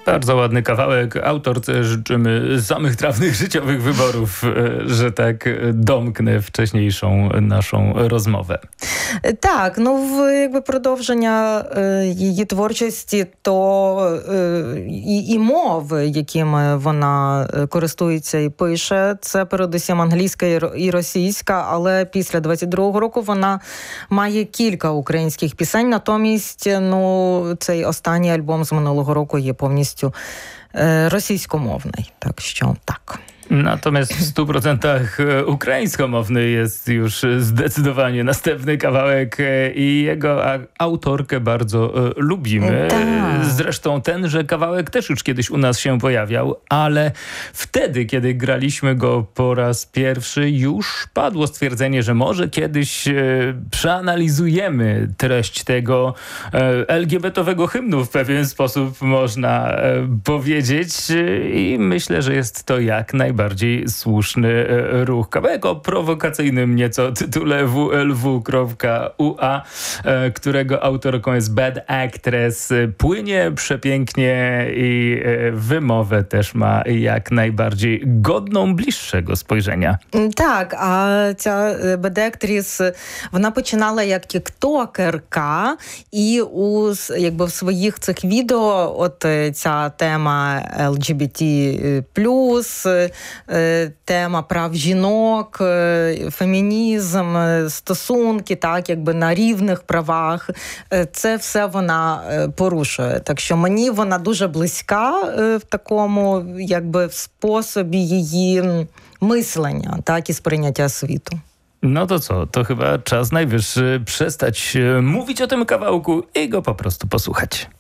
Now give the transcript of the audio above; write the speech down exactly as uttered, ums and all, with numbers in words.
Bardzo ładny kawałek. Autorce życzymy samych trafnych życiowych wyborów, że tak domknę wcześniejszą naszą розмовę. Так, ну в якби продовження е, її творчості, то е, і, і мови, якими вона користується і пише, це передусім англійська і російська, але після двадцять другого року вона має кілька українських пісень, натомість, ну, цей останній альбом з минулого року є повністю е, російськомовний, так що так. Natomiast w stu procentach ukraińskomowny jest już zdecydowanie następny kawałek i jego autorkę bardzo lubimy. Tak. Zresztą tenże kawałek też już kiedyś u nas się pojawiał, ale wtedy, kiedy graliśmy go po raz pierwszy, już padło stwierdzenie, że może kiedyś przeanalizujemy treść tego el gie be te-owego hymnu w pewien sposób, można powiedzieć, i myślę, że jest to jak najbardziej bardziej słuszny ruch. Kawałek o prowokacyjnym nieco tytule W L W kropka U A, którego autorką jest Bad Actress. Płynie przepięknie i wymowę też ma jak najbardziej godną bliższego spojrzenia. Так, а ця Bad Actress, вона починала як тіктокерка, і у, якби, в своїх цих відео от ця тема ел джі бі ті плюс, тема прав жінок, фемінізм, стосунки, так, якби на рівних правах, це все вона порушує. Так що мені вона дуже близька в такому, якби, в способі її myślenia, tak, i spрийняття світу. No to co, to chyba czas najwyższy przestać mówić o tym kawałku i go po prostu posłuchać.